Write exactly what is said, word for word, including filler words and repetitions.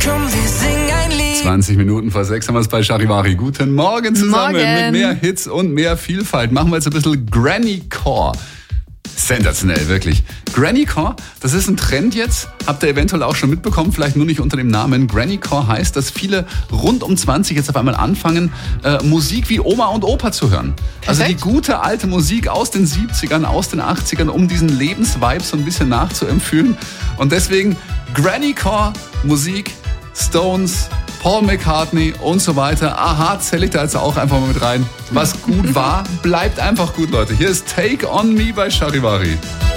komm, wir singen ein Lied. zwanzig Minuten vor sechs haben wir es bei Charivari. Guten Morgen zusammen Morgen. mit mehr Hits und mehr Vielfalt. Machen wir jetzt ein bisschen Grannycore. Sensationell, wirklich. Grannycore, das ist ein Trend jetzt, habt ihr eventuell auch schon mitbekommen, vielleicht nur nicht unter dem Namen. Grannycore heißt, dass viele rund um zwanzig jetzt auf einmal anfangen, äh, Musik wie Oma und Opa zu hören. Perfekt. Also die gute alte Musik aus den siebzigern, aus den achtzigern, um diesen Lebensvibe so ein bisschen nachzuempfühlen. Und deswegen Grannycore, Musik, Stones, Paul McCartney und so weiter. Aha, zähle ich da jetzt auch einfach mal mit rein. Was gut war, bleibt einfach gut, Leute. Hier ist Take On Me bei Charivari.